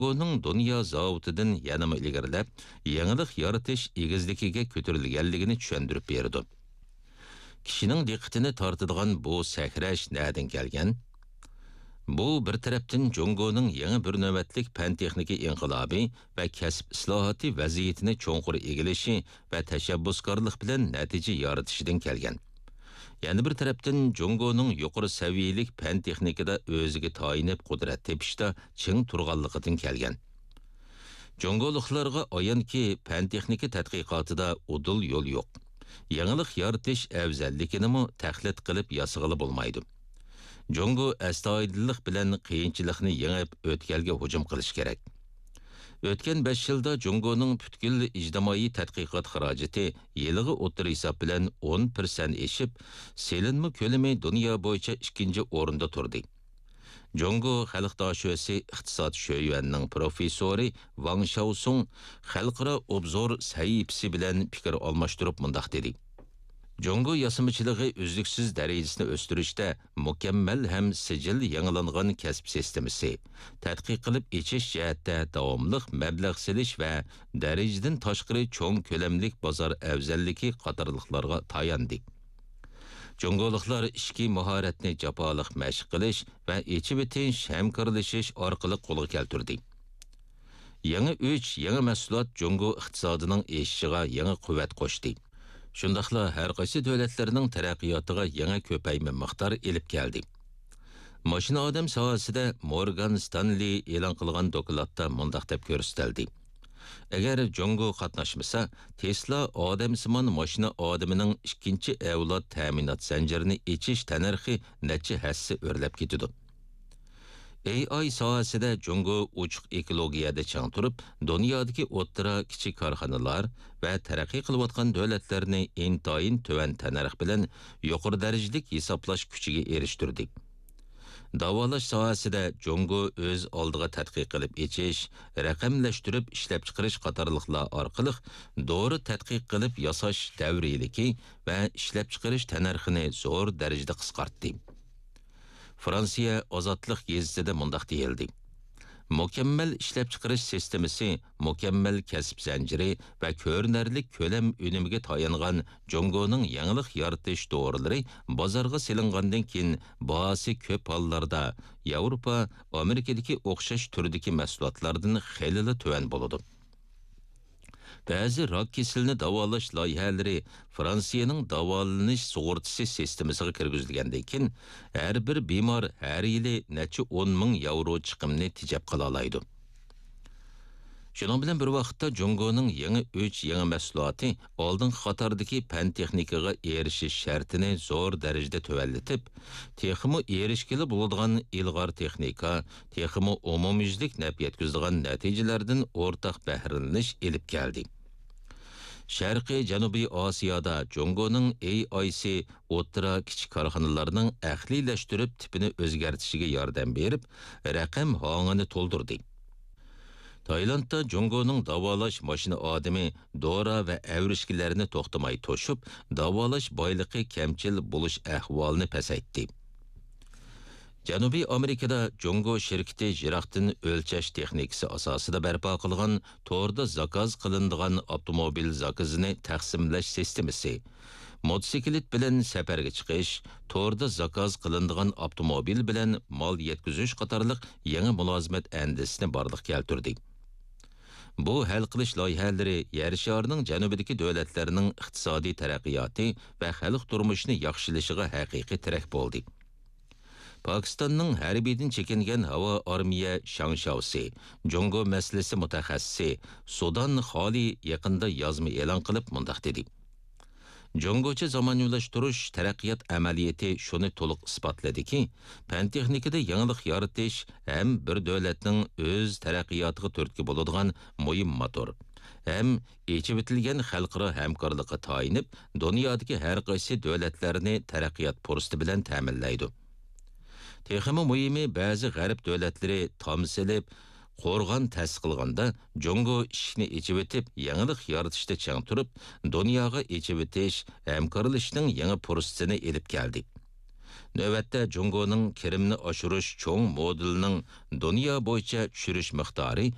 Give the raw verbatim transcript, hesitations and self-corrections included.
Buning dunyo zavutidan yanama ilgarilab, yangilik yaratish egizligiga ko'tarilganligini tushuntirib berdi. Kishining diqqatini tortadigan bu sakrash nadan kelgan? Bu bir tarafdan Jongoning yangi bir navbatlik fan texnika inqilobi va kasb islohoti vaziyatini cho'nqur egilishi va tashabbuskorlik bilan natija yoritishidan kelgan. Yani bir tarafdan Jongoning yuqori saviyalik fan texnikada o'ziga tayinib qudrat tepishda ching turganligidan kelgan. Jongoliklarga ayanki fan texnika tadqiqotida udul yo'l yo'q. Yangilik yaratish afzalligini mo taqlid qilib yasig'ili bo'lmaydi. Jongo astoydillik bilan qiyinchilikni yengib o'tkalga hujum qilish kerak. O'tgan besh yilda Jongoning butkul ijtimoiy tadqiqot xarajati yiliga o'tir hisob bilan o'n foiz eshib, selinma ko'lami dunyo bo'yicha ikkinchi o'rinda turdi. Jongo xalq doshisi iqtisod sho'yuanining professori Wang Shaosong xalqaro obzor sahifasi bilan fikr almashtirib mundaq dedi. Jongo yasimachiligi uzluksiz darajasini o'stirishda mukammal ham sijil yangilangan kasb sistemasi, tadqiq qilib echish jihatda davomliq mablag' silish va darajadan tashqari cho'ng ko'lamlik bozor afzalligi qatorliqlarga tayandi. Jongoliklar ishki mahoratni jafoliq mashq qilish va echib etish hamkorlashish orqali qo'lga keltirdi. Yangi uch yangi mahsulot Jongo iqtisodining eshishiga yangi quvvat qo'shdi. Shundaqla har qaysi davlatlarning taraqqiyotiga yangi ko'payma miqdor elib keldi. Mashina odam sohasida Morgan Stanley e'lon qilgan dokladda mundaq deb ko'rsatildi. Agar Jongo qatnashmasa, Tesla odamsimon mashina odamining ikkinchi avlod ta'minot zanjirini echish tanarxi necha hassa o'rlab ketadi. A I sohasida Jongo uchuq ekologiyada chang turib, dunyodagi o'ttira kichik korxonalar va taraqqiy qilayotgan davlatlarni intayin tuvan tanarx bilan yuqori darajalik hisoblash kuchiga erishtirdi. Davolash sohasida Jongo o'z oldiga tadqiq qilib echish, raqamlashtirib ishlab chiqarish qatorliqlar orqali doğru tadqiq qilib yasash davriyligi va ishlab chiqarish tanarxini zo'r darajada qisqartdi. Fransiya ozodlik gezitida mundaq deyildi. Mukammal ishlab chiqarish sistemasi, mukammal kasb zanjiri va ko'rinarlik ko'lam unimiga tayangan Jongoning yangilik yaratish to'g'rilari bozorga selingandan keyin bahosi ko'p hollarda Yevropa, Amerikadagi o'xshash turdagi mahsulotlardan xeyli tuvan bo'ladi. Ba'zi rak kesilini davolash loyihalari Fransiyaning davolanish sug'urtasi sistemasiga kirgizilgandan keyin har bir bemor har yili necha o'n ming yevro chiqimni tejab qila oladi. Shuning bilan bir vaqtda Jongoning yangi uch yangi mahsuloti oldingi qatordagi fan texnikaga erishish shartini zo'r darajada tuvallatib, texmo erishkili bo'ladigan ilg'or texnika, texmo umumyuzlik naf yetkazadigan natijalardan o'rtaq bahramlanish elib keldi. Sharqiy Janubiy Osiyoda Jongoning A I'si o'ttira kichik korxonalarning ahliylashtirib tipini o'zgartishiga yordam berib, raqam hongini to'ldirdi. Taylandda Jongoning davolash mashina odami dora va avrishkilarni to'xtamay to'shib, davolash boyligi kamchil bo'lish ahvolini pasaytdi. Janubiy Amerikada Jongo shirkati jiroqdan o'lchash texnikasi asosida barpo qilgan to'rda zakaz qilinadigan avtomobil zakazini taqsimlash sistemasi, motosiklet bilan safarga chiqish, to'rda zakaz qilinadigan avtomobil bilan mol yetkazish qatorliq yangi mulozimat andisini borliq keltirdi. Bu hal qilish loyihalari yer sharining janubidagi davlatlarining iqtisodiy taraqqiyoti va xalq turmushini yaxshilashiga haqiqiy tirak bo'ldi. Pakistanning harbiydan chekingan havo armiya Shangshaosi, Jongo masalasi mutaxassisi Sudan Xoli yaqinda yozma e'lon qilib mundaq dedi. Jongocha zamonaviylashtirish taraqqiyot amaliyoti shuni to'liq isbotladiki, fan texnikada yangilik yaratish ham bir davlatning o'z taraqqiyotiga turtki bo'ladigan muhim motor, ham echib etilgan xalqaro hamkorlikqa tayinib, dunyodagi har qaysi davlatlarni taraqqiyot fursati bilan ta'minlaydi. Texmo muhimi ba'zi g'arb davlatlari tomsilib qo'rg'on ta'sis qilganda Jongo ishni echib etib, yangilik yaratishda chang turib, dunyoga echib etish, hamkorlashishning yangi fursatini elib keldi. Navbatda Jongoning kirimni oshirish cho'ng modelining dunyo bo'yicha tushirish miqdori